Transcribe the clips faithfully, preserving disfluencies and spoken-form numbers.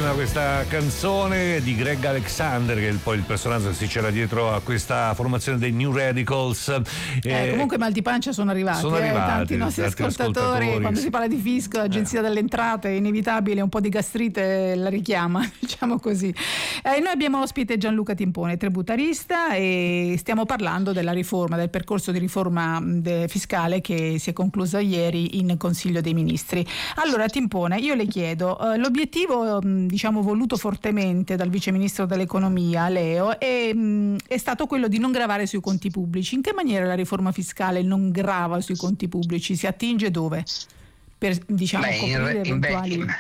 bellissima questa canzone di Greg Alexander, che è poi il personaggio che si c'era dietro a questa formazione dei New Radicals. Eh, eh, comunque mal di pancia sono arrivati, sono arrivati eh, tanti nostri tanti ascoltatori, ascoltatori. Quando si parla di fisco, agenzia eh. delle entrate, è inevitabile, un po' di gastrite la richiama, diciamo così. Eh, noi abbiamo ospite Gianluca Timpone, tributarista, e stiamo parlando della riforma, del percorso di riforma de- fiscale che si è conclusa ieri in Consiglio dei Ministri. Allora Timpone, io le chiedo, eh, l'obiettivo diciamo voluto fortemente dal Vice Ministro dell'Economia Leo è, è stato quello di non gravare sui conti pubblici. In che maniera la riforma fiscale non grava sui conti pubblici? Si attinge dove? Per diciamo beh, coprire in re, eventuali... in, beh,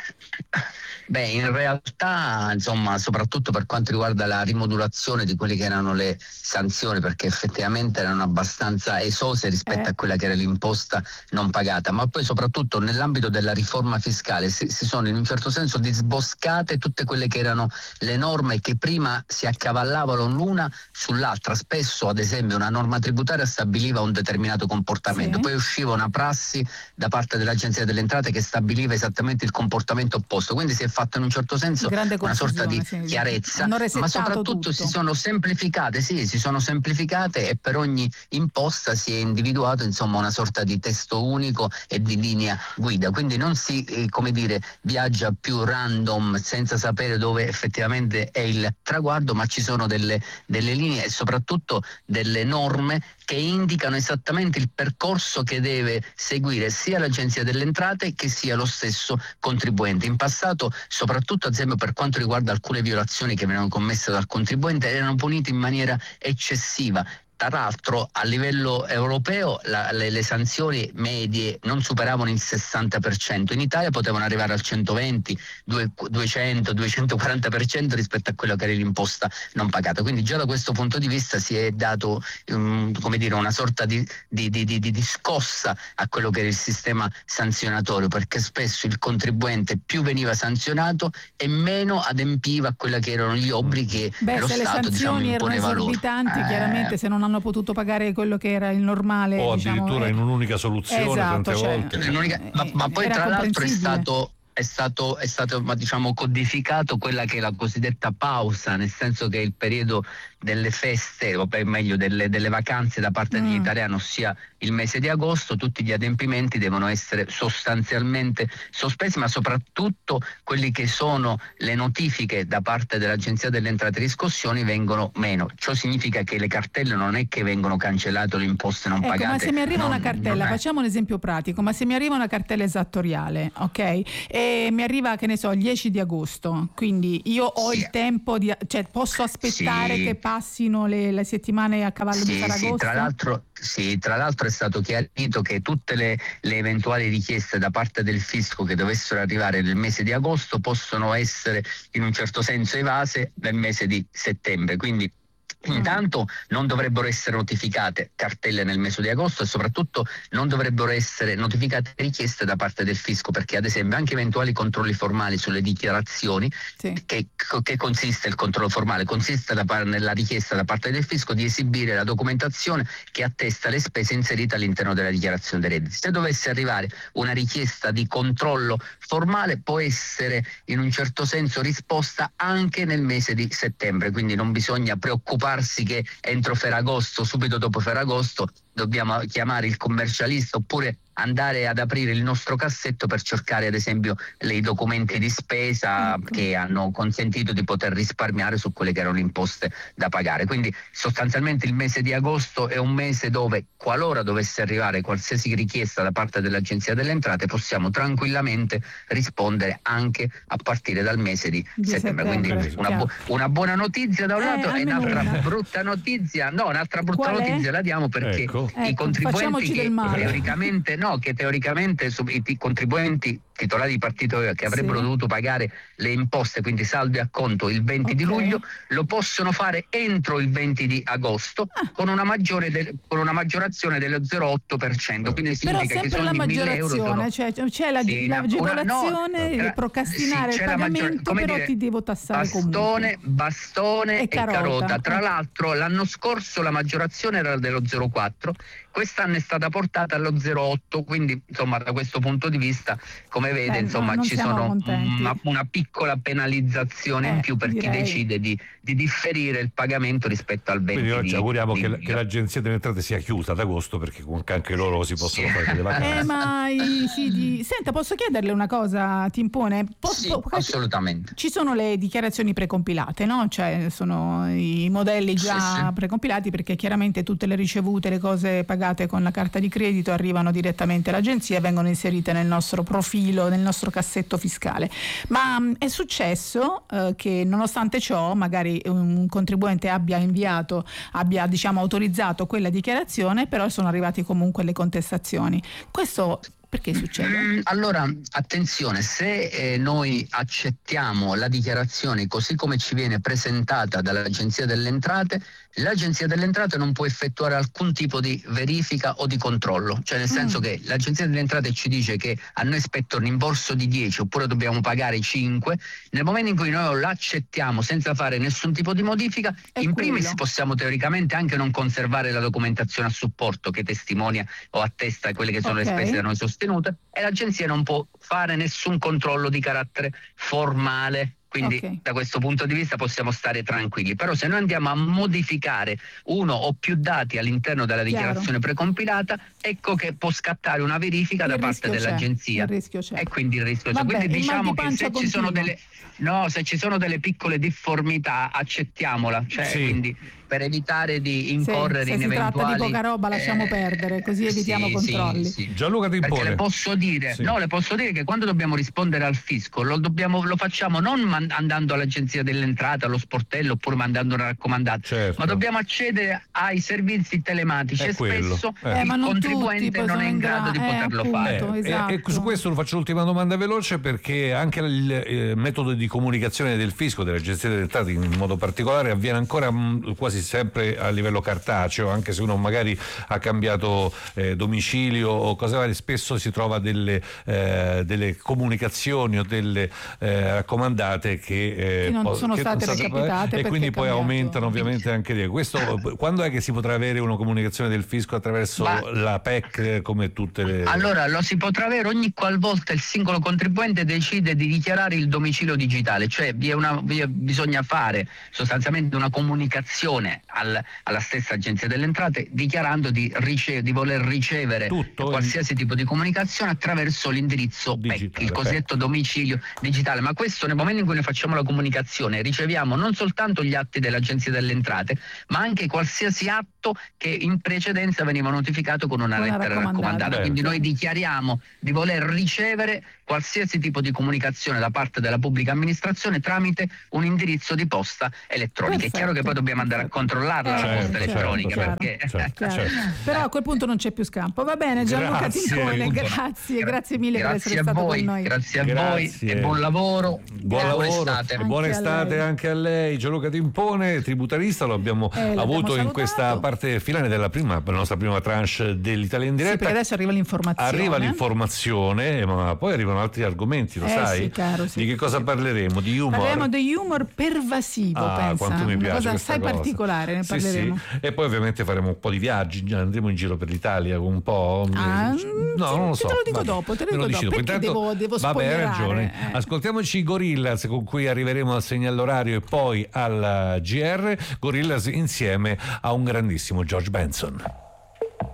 beh, in realtà, insomma, soprattutto per quanto riguarda la rimodulazione di quelle che erano le sanzioni, perché effettivamente erano abbastanza esose rispetto eh. a quella che era l'imposta non pagata, ma poi soprattutto nell'ambito della riforma fiscale si, si sono in un certo senso disboscate tutte quelle che erano le norme che prima si accavallavano l'una sull'altra. Spesso, ad esempio, una norma tributaria stabiliva un determinato comportamento, sì. Poi usciva una prassi da parte dell'Agenzia delle Entrate che stabiliva esattamente il comportamento opposto, quindi si è fatta in un certo senso una sorta di sì, chiarezza, ma soprattutto tutto. si sono semplificate, sì, si sono semplificate e per ogni imposta si è individuato insomma una sorta di testo unico e di linea guida, quindi non si eh, come dire viaggia più random senza sapere dove effettivamente è il traguardo, ma ci sono delle, delle linee e soprattutto delle norme che indicano esattamente il percorso che deve seguire sia l'Agenzia delle Entrate che sia lo stesso contribuente. In passato, soprattutto ad esempio per quanto riguarda alcune violazioni che venivano commesse dal contribuente, erano punite in maniera eccessiva. Tra l'altro a livello europeo la, le, le sanzioni medie non superavano il sessanta per cento, in Italia potevano arrivare al centoventi, duecento, duecentoquaranta per cento rispetto a quello che era l'imposta non pagata, quindi già da questo punto di vista si è dato um, come dire, una sorta di, di, di, di, di scossa a quello che era il sistema sanzionatorio, perché spesso il contribuente più veniva sanzionato e meno adempiva a quelli che erano gli obblighi che Beh, lo se Stato le sanzioni diciamo, imponeva erano loro. esorbitanti, Eh, chiaramente se non hanno potuto pagare quello che era il normale o diciamo, addirittura eh, in un'unica soluzione esatto, tante cioè, volte L'unica, ma, ma poi tra l'altro è stato è stato, è stato diciamo codificato quella che è la cosiddetta pausa, nel senso che il periodo delle feste, o per meglio delle, delle vacanze da parte mm. degli italiani, ossia il mese di agosto, tutti gli adempimenti devono essere sostanzialmente sospesi, ma soprattutto quelli che sono le notifiche da parte dell'Agenzia delle Entrate e Riscossioni vengono meno. Ciò significa che le cartelle non è che vengono cancellate o le imposte non ecco, pagate. Ma se mi arriva non, una cartella, facciamo un esempio pratico, ma se mi arriva una cartella esattoriale, ok? E mi arriva, che ne so, il dieci di agosto, quindi io ho sì. il tempo di, cioè posso aspettare sì. che passino le, le settimane a cavallo sì, di Ferragosto? Sì, tra l'altro, sì, tra l'altro è stato chiarito che tutte le, le eventuali richieste da parte del fisco che dovessero arrivare nel mese di agosto possono essere in un certo senso evase nel mese di settembre, quindi intanto non dovrebbero essere notificate cartelle nel mese di agosto e soprattutto non dovrebbero essere notificate richieste da parte del fisco, perché ad esempio anche eventuali controlli formali sulle dichiarazioni, sì. che, che consiste il controllo formale? Consiste da, nella richiesta da parte del fisco di esibire la documentazione che attesta le spese inserite all'interno della dichiarazione dei redditi. Se dovesse arrivare una richiesta di controllo formale può essere in un certo senso risposta anche nel mese di settembre, quindi non bisogna preoccuparsi che entro Ferragosto, subito dopo Ferragosto, dobbiamo chiamare il commercialista oppure andare ad aprire il nostro cassetto per cercare ad esempio i documenti di spesa ecco. che hanno consentito di poter risparmiare su quelle che erano le imposte da pagare. Quindi sostanzialmente il mese di agosto è un mese dove, qualora dovesse arrivare qualsiasi richiesta da parte dell'Agenzia delle Entrate, possiamo tranquillamente rispondere anche a partire dal mese di, di settembre. settembre. Quindi una, bu- una buona notizia da un eh, lato e un'altra una. brutta notizia, no, un'altra brutta Qual notizia è? la diamo perché ecco. i ecco, contribuenti che teoricamente no, che teoricamente i contribuenti titolari di partito che avrebbero sì. dovuto pagare le imposte, quindi saldi a conto il venti okay. di luglio, lo possono fare entro il venti di agosto ah. con una maggiore del, con una maggiorazione dello zero virgola otto per cento. Quindi significa Però sempre che la maggiorazione, sono... cioè c'è la, sì, l'agevolazione una, no, di procrastinare sì, il pagamento, però dire, ti devo tassare bastone, comunque. Bastone e, e carota. carota. Tra okay. l'altro l'anno scorso la maggiorazione era dello zero virgola quattro, quest'anno è stata portata allo zero virgola otto, quindi insomma da questo punto di vista, come come vede, Beh, insomma, no, ci sono una, una piccola penalizzazione eh, in più per direi. chi decide di, di differire il pagamento rispetto al venti. Quindi noi ci auguriamo di, che, di, che l'Agenzia delle Entrate sia chiusa ad agosto, perché comunque anche loro si possono sì. fare delle vacanze. Eh, ma i, sì, di... Senta, posso chiederle una cosa, Timpone? Posso, Sì, po- assolutamente. Ci sono le dichiarazioni precompilate, no? Cioè sono i modelli già Sì, sì. precompilati, perché chiaramente tutte le ricevute, le cose pagate con la carta di credito arrivano direttamente all'agenzia e vengono inserite nel nostro profilo, nel nostro cassetto fiscale. Ma mh, è successo eh, che nonostante ciò magari un contribuente abbia inviato, abbia diciamo autorizzato quella dichiarazione, però sono arrivati comunque le contestazioni. Questo perché succede? Mm, allora, attenzione, se eh, noi accettiamo la dichiarazione così come ci viene presentata dall'Agenzia delle Entrate, l'Agenzia delle Entrate non può effettuare alcun tipo di verifica o di controllo, cioè nel senso Mm. che l'Agenzia delle Entrate ci dice che a noi spetta un rimborso di dieci oppure dobbiamo pagare cinque, nel momento in cui noi l'accettiamo senza fare nessun tipo di modifica, È in primis quello. possiamo teoricamente anche non conservare la documentazione a supporto che testimonia o attesta quelle che sono Ok. le spese da noi sostenute, e l'agenzia non può fare nessun controllo di carattere formale. Quindi Ok. da questo punto di vista possiamo stare tranquilli. Però se noi andiamo a modificare uno o più dati all'interno della Chiaro. dichiarazione precompilata, ecco che può scattare una verifica Il da parte rischio c'è, dell'agenzia. il rischio c'è. E quindi il rischio c'è. Vabbè, Quindi il mal di diciamo che pancia se ci sono continuo. delle no, se ci sono delle piccole difformità, accettiamola, cioè Sì. quindi per evitare di incorrere se in si tratta eventuali di poca roba lasciamo eh, perdere, così evitiamo sì, controlli. sì, sì. Gianluca Perché Timpone. le posso dire, Sì. no, le posso dire che quando dobbiamo rispondere al fisco lo, dobbiamo, lo facciamo non man- andando all'Agenzia delle Entrate, allo sportello oppure mandando una raccomandata, Certo. ma dobbiamo accedere ai servizi telematici È e quello. spesso Eh. Eh, ma il non contribuente tutti poi non sono è in in grado gra- di eh, poterlo appunto. fare. Eh, esatto. e, e su questo lo faccio l'ultima domanda veloce, perché anche il eh, metodo di comunicazione del fisco, dell'Agenzia delle Entrate in modo particolare, avviene ancora mh, quasi sempre a livello cartaceo, anche se uno magari ha cambiato eh, domicilio o cose varie, spesso si trova delle, eh, delle comunicazioni o delle eh, raccomandate che, eh, Che non po- sono che state non recapitate e perché quindi è poi cambiato. aumentano ovviamente anche di questo. Quando è che si potrà avere una comunicazione del fisco attraverso Ma- la P E C, come tutte le... Allora lo si potrà avere ogni qualvolta il singolo contribuente decide di dichiarare il domicilio digitale, cioè vi è una, vi è- bisogna fare sostanzialmente una comunicazione al- alla stessa Agenzia delle Entrate dichiarando di, rice- di voler ricevere Tutto qualsiasi tipo di comunicazione attraverso l'indirizzo P E C, Digitale, il cosiddetto domicilio digitale. Ma questo nel momento in cui noi facciamo la comunicazione riceviamo non soltanto gli atti dell'Agenzia delle Entrate, ma anche qualsiasi atto che in precedenza veniva notificato con una Con una lettera raccomandata. raccomandata. Certo. Quindi noi dichiariamo di voler ricevere qualsiasi tipo di comunicazione da parte della pubblica amministrazione tramite un indirizzo di posta elettronica. Perfetto, È chiaro che poi dobbiamo andare a perfetto. controllarla Eh, la posta certo, elettronica, certo, perché certo. Chiaro. Certo. Però a quel punto non c'è più scampo. Va bene, Gianluca Grazie. Timpone, grazie, grazie mille per grazie essere a stato voi, con noi. grazie a Grazie. voi e buon lavoro. Buon Buona lavoro estate. e buona Anche a estate lei. anche a lei. Gianluca Timpone, tributarista, lo abbiamo Eh, l'abbiamo avuto in salutato. questa parte finale della prima, la nostra prima tranche dell'Italia in Sì, diretta. perché adesso arriva l'informazione. Arriva l'informazione, ma poi arrivano altri argomenti, lo Eh, sai? sì, caro, sì, Di che sì, cosa sì. parleremo? Di humor? Parleremo di humor pervasivo, Ah, pensa. quanto mi Una piace cosa questa assai cosa. particolare, ne Sì, parleremo. sì. E poi ovviamente faremo un po' di viaggi, andremo in giro per l'Italia un po'. Ah, no, sì, non lo te so. lo dico Vabbè, dopo, te lo me dico dici dopo, perché Intanto, devo- devo vabbè, hai spoilerare, ragione. eh. Ascoltiamoci i Gorillaz, con cui arriveremo al segnale orario e poi al G R. Gorillaz insieme a un grandissimo George Benson.